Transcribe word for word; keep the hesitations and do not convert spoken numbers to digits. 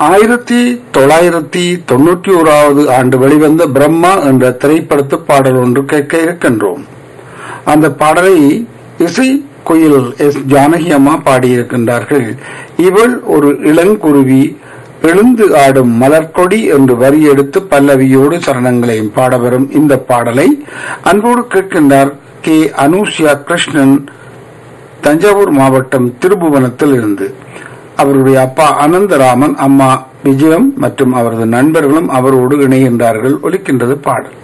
ஆயிரத்தி தொள்ளாயிரத்தி தொன்னூற்றி ஓராவது ஆண்டு வெளிவந்த பிரம்மா என்ற திரைப்படத்து பாடல் ஒன்று கேட்க இருக்கின்றோம். அந்த பாடலை இசை குயில் எஸ் ஜானகி அம்மா பாடியிருக்கின்றார்கள். இவள் ஒரு இளங்குருவி எழுந்து ஆடும் மலர்கொடி என்று வரி எடுத்து பல்லவியோடு சரணங்களையும் பாடவரும் இந்த பாடலை அன்போடு கேட்கின்றார் கே அனுஷ்யா கிருஷ்ணன், தஞ்சாவூர் மாவட்டம் திருபுவனத்தில் இருந்து. அவருடைய அப்பா அனந்தராமன், அம்மா விஜயம் மற்றும் அவரது நண்பர்களும் அவரோடு இணைகின்றார்கள். ஒலிக்கின்றது பாடல்.